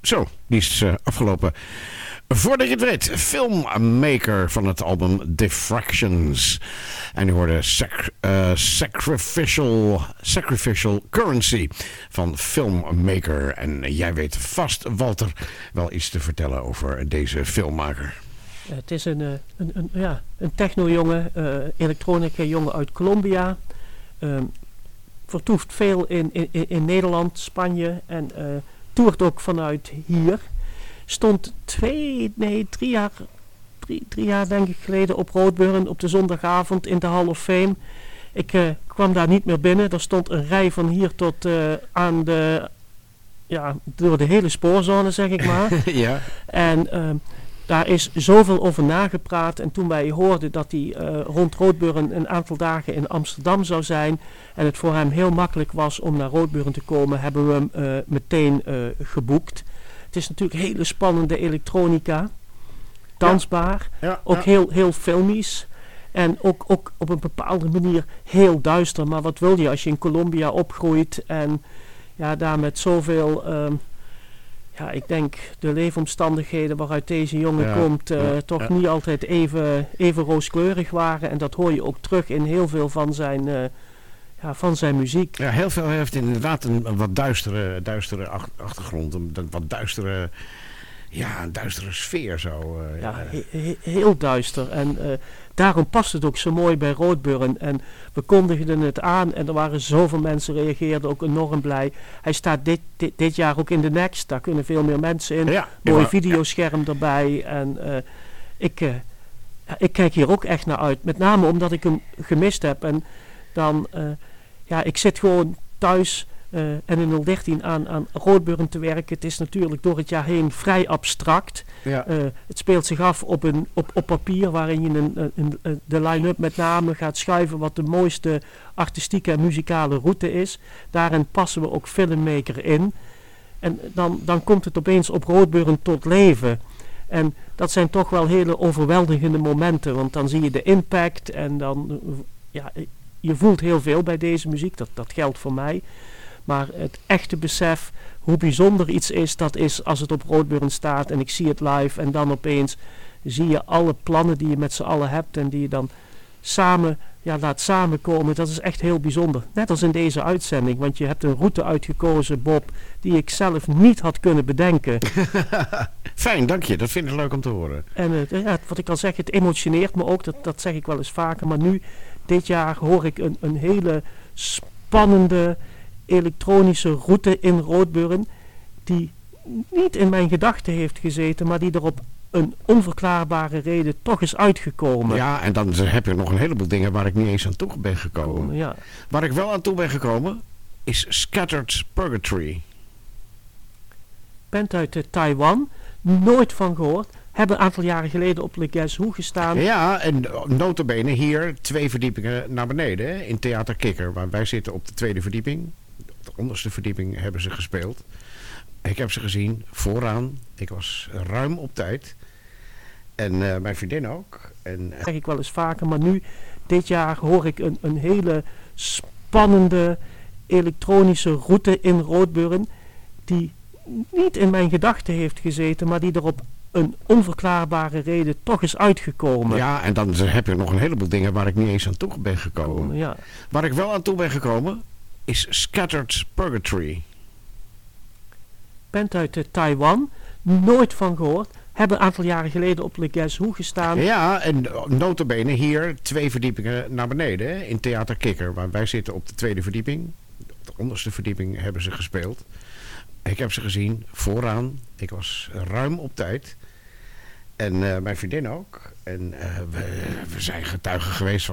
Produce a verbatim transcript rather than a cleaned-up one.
Zo, die is uh, afgelopen. Voordat je het weet, filmmaker van het album Diffractions. En u hoorde sac- uh, sacrificial, sacrificial Currency van filmmaker. En jij weet vast, Walter, wel iets te vertellen over deze filmmaker. Het is een, een, een, ja, een techno-jongen, uh, elektronica-jongen uit Colombia. Um, vertoeft veel in, in, in Nederland, Spanje en uh, toert ook vanuit hier. Stond twee, nee, drie jaar, drie, drie jaar denk ik geleden op Roodburn op de zondagavond in de Hall of Fame. Ik uh, kwam daar niet meer binnen. Er stond een rij van hier tot uh, aan de, ja, door de hele spoorzone, zeg ik maar. Ja. En uh, daar is zoveel over nagepraat. En toen wij hoorden dat hij uh, rond Roodburn een aantal dagen in Amsterdam zou zijn. En het voor hem heel makkelijk was om naar Roodburn te komen, hebben we hem uh, meteen uh, geboekt. Het is natuurlijk hele spannende elektronica. Dansbaar. Ja, ja, ook ja. Heel, heel filmisch. En ook, ook op een bepaalde manier heel duister. Maar wat wil je als je in Colombia opgroeit en ja, daar met zoveel... Um, ja, ik denk de leefomstandigheden waaruit deze jongen ja, komt uh, ja, toch ja. niet altijd even, even rooskleurig waren. En dat hoor je ook terug in heel veel van zijn, uh, ja, van zijn muziek. Ja, heel veel heeft inderdaad een, een wat duistere, duistere achtergrond. Een, een wat duistere, ja, een duistere sfeer zo. Uh, ja, he, he, heel duister. En uh, daarom past het ook zo mooi bij Roodburn. En we kondigden het aan en er waren zoveel mensen, reageerden ook enorm blij. Hij staat dit, dit, dit jaar ook in de Next. Daar kunnen veel meer mensen in. Ja, mooi ja, videoscherm ja. erbij. En uh, ik, uh, ik kijk hier ook echt naar uit. Met name omdat ik hem gemist heb. En dan, uh, ja, ik zit gewoon thuis uh, en in nul dertien aan, aan Roodburn te werken. Het is natuurlijk door het jaar heen vrij abstract. Ja. Uh, het speelt zich af op, een, op, op papier waarin je een, een, een, de line-up met name gaat schuiven wat de mooiste artistieke en muzikale route is. Daarin passen we ook filmmaker in. En dan, dan komt het opeens op Roodburn tot leven. En dat zijn toch wel hele overweldigende momenten. Want dan zie je de impact en dan... Ja, je voelt heel veel bij deze muziek. Dat, dat geldt voor mij. Maar het echte besef hoe bijzonder iets is, dat is als het op Roodburn staat en ik zie het live en dan opeens zie je alle plannen die je met z'n allen hebt en die je dan samen ja, laat samenkomen. Dat is echt heel bijzonder. Net als in deze uitzending, want je hebt een route uitgekozen, Bob, die ik zelf niet had kunnen bedenken. Fijn, dank je. Dat vind ik leuk om te horen. En uh, ja, wat ik al zeg, het emotioneert me ook. Dat, dat zeg ik wel eens vaker. Maar nu, dit jaar, hoor ik een, een hele spannende elektronische route in Roodburn die niet in mijn gedachten heeft gezeten, maar die er op een onverklaarbare reden toch is uitgekomen. Ja, en dan heb je nog een heleboel dingen waar ik niet eens aan toe ben gekomen. Komen, ja. Waar ik wel aan toe ben gekomen is Scattered Purgatory. Band uit uh, Taiwan, nooit van gehoord. Hebben een aantal jaren geleden op Le Guess Who gestaan. Ja, en nota bene hier twee verdiepingen naar beneden in Theater Kikker. Waar wij zitten op de tweede verdieping. Op de onderste verdieping hebben ze gespeeld. Ik heb ze gezien vooraan. Ik was ruim op tijd. En uh, mijn vriendin ook. En, dat zeg ik wel eens vaker. Maar nu, dit jaar, hoor ik een, een hele spannende elektronische route in Roodburn. Die niet in mijn gedachten heeft gezeten, maar die er op een onverklaarbare reden toch is uitgekomen. Ja, en dan heb je nog een heleboel dingen waar ik niet eens aan toe ben gekomen. Komen, ja. Waar ik wel aan toe ben gekomen is Scattered Purgatory. Band uit uh, Taiwan, nooit van gehoord. Hebben een aantal jaren geleden op Le Guess Who gestaan. Ja, en nota bene hier twee verdiepingen naar beneden in Theater Kikker. Waar wij zitten op de tweede verdieping. Op de onderste verdieping hebben ze gespeeld. Ik heb ze gezien vooraan. Ik was ruim op tijd. En uh, mijn vriendin ook. En uh, we, we zijn getuigen geweest van